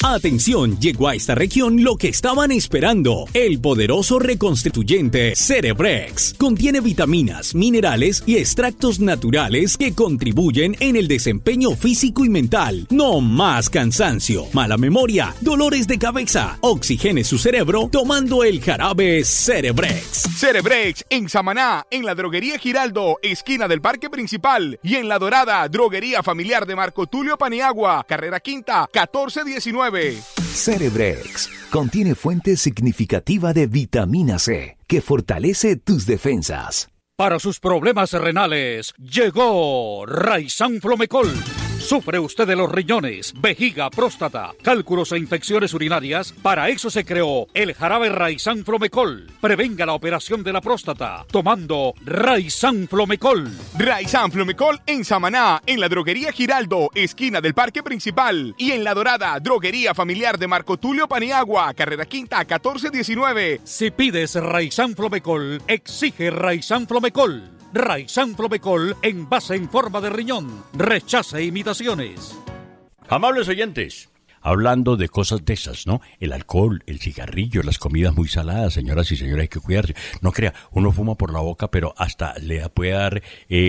Atención, llegó a esta región lo que estaban esperando. El poderoso reconstituyente Cerebrex. Contiene vitaminas, minerales y extractos naturales que contribuyen en el desempeño físico y mental. No más cansancio, mala memoria, dolores de cabeza. Oxigene su cerebro tomando el jarabe Cerebrex. Cerebrex en Samaná, en la droguería Giraldo, esquina del Parque Principal, y en La Dorada, droguería familiar de Marco Tulio Paniagua, carrera quinta, 1419. Cerebrex contiene fuente significativa de vitamina C que fortalece tus defensas. Para sus problemas renales, llegó Raizán Flomecol. ¿Sufre usted de los riñones, vejiga, próstata, cálculos e infecciones urinarias? Para eso se creó el jarabe Raizán Flomecol. Prevenga la operación de la próstata tomando Raizán Flomecol. Raizán Flomecol en Samaná, en la droguería Giraldo, esquina del Parque Principal, y en La Dorada, droguería familiar de Marco Tulio Paniagua, carrera quinta, 1419. Si pides Raizán Flomecol, exige Raizán Flomecol. Raizán Flomecol envase en forma de riñón. Rechaza imitaciones. Amables oyentes, hablando de cosas de esas, ¿no? El alcohol, el cigarrillo, las comidas muy saladas, señoras y señores, hay que cuidarse. No crea, uno fuma por la boca, pero hasta le puede dar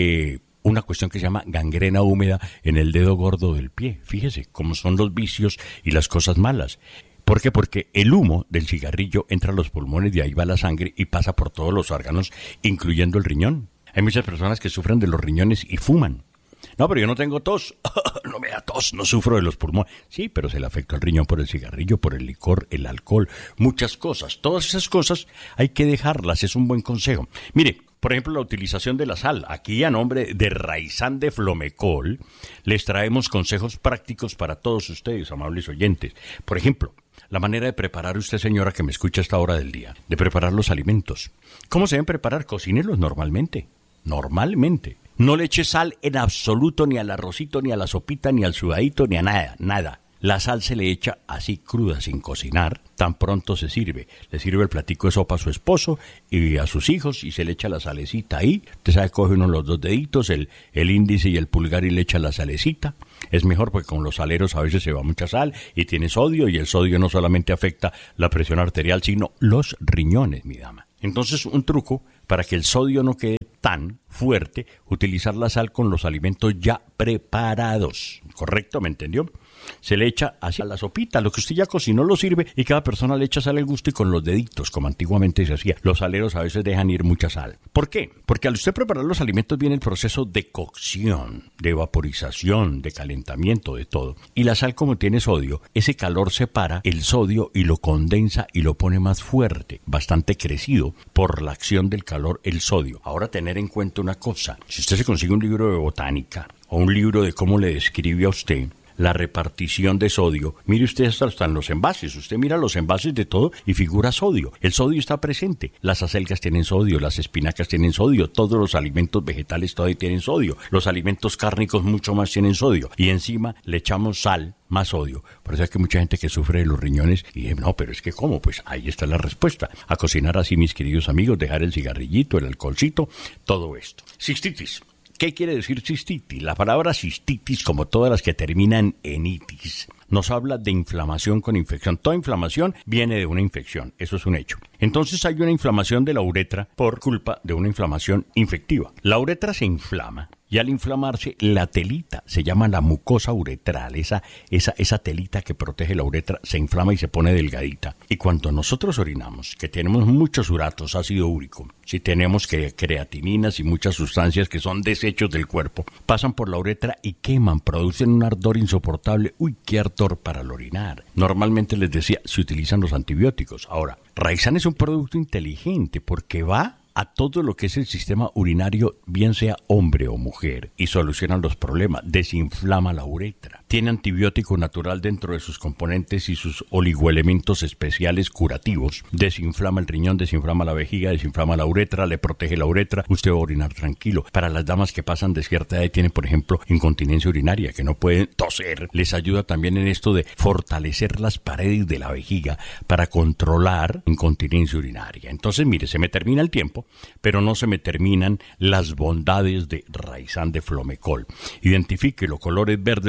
una cuestión que se llama gangrena húmeda en el dedo gordo del pie. Fíjese cómo son los vicios y las cosas malas. ¿Por qué? Porque el humo del cigarrillo entra a los pulmones, de ahí va la sangre y pasa por todos los órganos, incluyendo el riñón. Hay muchas personas que sufren de los riñones y fuman. No, pero yo no tengo tos. No me da tos, no sufro de los pulmones. Sí, pero se le afecta el riñón por el cigarrillo, por el licor, el alcohol, muchas cosas. Todas esas cosas hay que dejarlas, es un buen consejo. Mire, por ejemplo, la utilización de la sal. Aquí, a nombre de Raizán de Flomecol, les traemos consejos prácticos para todos ustedes, amables oyentes. Por ejemplo, la manera de preparar usted, señora, que me escucha a esta hora del día, de preparar los alimentos. ¿Cómo se deben preparar? Cocínelos normalmente. Normalmente. No le eche sal en absoluto ni al arrocito, ni a la sopita, ni al sudadito, ni a nada, nada. La sal se le echa así cruda, sin cocinar, tan pronto se sirve. Le sirve el platico de sopa a su esposo y a sus hijos y se le echa la salecita ahí. Usted sabe, coge uno los dos deditos, el índice y el pulgar, y le echa la salecita. Es mejor porque con los saleros a veces se va mucha sal y tiene sodio, y el sodio no solamente afecta la presión arterial, sino los riñones, mi dama. Entonces, un truco para que el sodio no quede tan fuerte, utilizar la sal con los alimentos ya preparados. ¿Correcto? ¿Me entendió? Se le echa hacia la sopita, lo que usted ya cocinó lo sirve, y cada persona le echa sal al gusto y con los deditos, como antiguamente se hacía. Los saleros a veces dejan ir mucha sal. ¿Por qué? Porque al usted preparar los alimentos viene el proceso de cocción, de vaporización, de calentamiento, de todo. Y la sal, como tiene sodio, ese calor separa el sodio y lo condensa y lo pone más fuerte, bastante crecido por la acción del calor, el sodio. Ahora, tener en cuenta una cosa: si usted se consigue un libro de botánica o un libro de cómo le describe a usted la repartición de sodio, mire usted, hasta en los envases, usted mira los envases de todo y figura sodio. El sodio está presente. Las acelgas tienen sodio, las espinacas tienen sodio, todos los alimentos vegetales todavía tienen sodio, los alimentos cárnicos mucho más tienen sodio, y encima le echamos sal, más sodio. Por eso es que mucha gente que sufre de los riñones, y no, pero es que ¿cómo? Pues ahí está la respuesta. A cocinar así, mis queridos amigos, dejar el cigarrillito, el alcoholcito, todo esto. Cistitis. ¿Qué quiere decir cistitis? La palabra cistitis, como todas las que terminan en itis, nos habla de inflamación con infección. Toda inflamación viene de una infección, eso es un hecho. Entonces hay una inflamación de la uretra por culpa de una inflamación infectiva. La uretra se inflama, y al inflamarse, la telita, se llama la mucosa uretral, esa telita que protege la uretra, se inflama y se pone delgadita. Y cuando nosotros orinamos, que tenemos muchos uratos, ácido úrico, si tenemos creatininas y muchas sustancias que son desechos del cuerpo, pasan por la uretra y queman, producen un ardor insoportable. Uy, qué ardor para el orinar. Normalmente, les decía, se utilizan los antibióticos. Ahora, Raizán es un producto inteligente porque va a todo lo que es el sistema urinario, bien sea hombre o mujer, y solucionan los problemas, desinflama la uretra. Tiene antibiótico natural dentro de sus componentes y sus oligoelementos especiales curativos. Desinflama el riñón, desinflama la vejiga, desinflama la uretra, le protege la uretra, usted va a orinar tranquilo. Para las damas que pasan de cierta edad y tienen, por ejemplo, incontinencia urinaria, que no pueden toser, les ayuda también en esto de fortalecer las paredes de la vejiga para controlar incontinencia urinaria. Entonces, mire, se me termina el tiempo, pero no se me terminan las bondades de Raizán de Flomecol. Identifique los colores verdes y rojos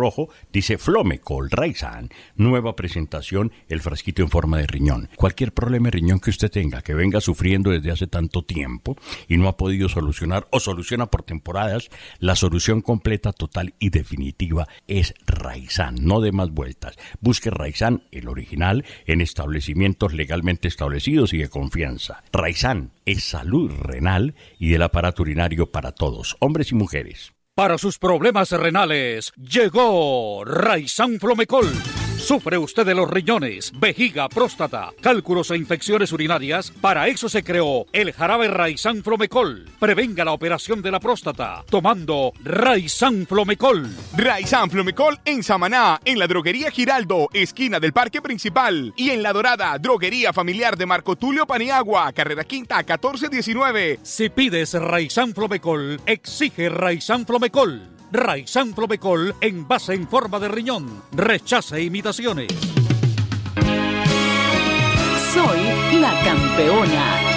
rojo, dice Flomecol Raizan. Nueva presentación, el frasquito en forma de riñón. Cualquier problema de riñón que usted tenga, que venga sufriendo desde hace tanto tiempo y no ha podido solucionar o soluciona por temporadas, la solución completa, total y definitiva es Raizan. No dé más vueltas. Busque Raizan, el original, en establecimientos legalmente establecidos y de confianza. Raizan es salud renal y del aparato urinario para todos, hombres y mujeres. Para sus problemas renales, llegó Raizan Flomecol. ¿Sufre usted de los riñones, vejiga, próstata, cálculos e infecciones urinarias? Para eso se creó el jarabe Raizan Flomecol. Prevenga la operación de la próstata tomando Raizan Flomecol. Raizan Flomecol en Samaná, en la droguería Giraldo, esquina del Parque Principal. Y en La Dorada, droguería familiar de Marco Tulio Paniagua, carrera quinta 1419. Si pides Raizan Flomecol, exige Raizan Flomecol. Raizan Flomecol envase en forma de riñón. Rechace imitaciones. Soy la campeona.